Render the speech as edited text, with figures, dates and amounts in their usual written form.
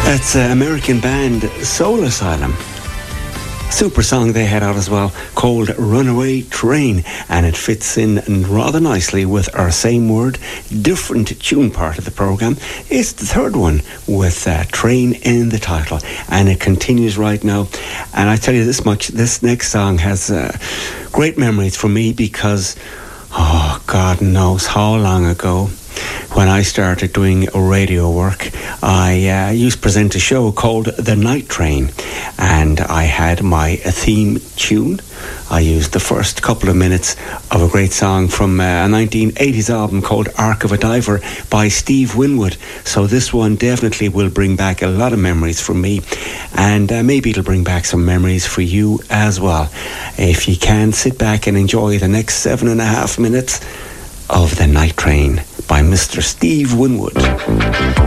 That's American band Soul Asylum. Super song they had out as well, called Runaway Train, and it fits in rather nicely with our same word, different tune part of the programme. It's the third one with Train in the title, and it continues right now. And I tell you this much, this next song has great memories for me because, oh, God knows how long ago, when I started doing radio work, I used to present a show called The Night Train, and I had my theme tune. I used the first couple of minutes of a great song from a 1980s album called Ark of a Diver by Steve Winwood. So this one definitely will bring back a lot of memories for me, and maybe it'll bring back some memories for you as well. If you can, sit back and enjoy the next 7.5 minutes of The Night Train by Mr. Steve Winwood.